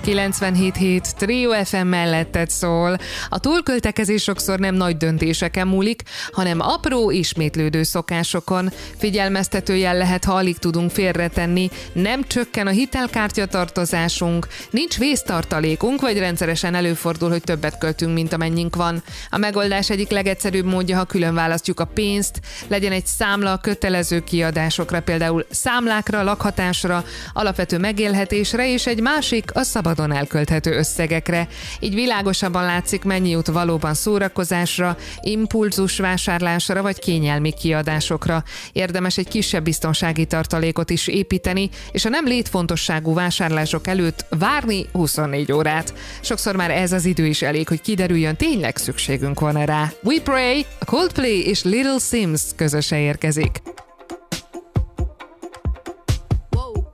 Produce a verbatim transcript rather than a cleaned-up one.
kilencvenhét hét Trio ef em melletted szól. A túlköltekezés sokszor nem nagy döntéseken múlik, hanem apró, ismétlődő szokásokon. Figyelmeztetőjel lehet, ha alig tudunk félretenni, nem csökken a hitelkártya tartozásunk, nincs vésztartalékunk, vagy rendszeresen előfordul, hogy többet költünk, mint amennyink van. A megoldás egyik legegyszerűbb módja, ha külön választjuk a pénzt, legyen egy számla a kötelező kiadásokra, például számlákra, lakhatásra, alapvető megélhetésre, és egy másik a szabadon elkölthető összegekre. Így világosabban látszik, mennyi jut valóban szórakozásra, impulzus vásárlásra vagy kényelmi kiadásokra. Érdemes egy kisebb biztonsági tartalékot is építeni, és a nem létfontosságú vásárlások előtt várni huszonnégy órát. Sokszor már ez az idő is elég, hogy kiderüljön, tényleg szükségünk van rá. We Pray, a Coldplay és Little Sims közösen érkezik.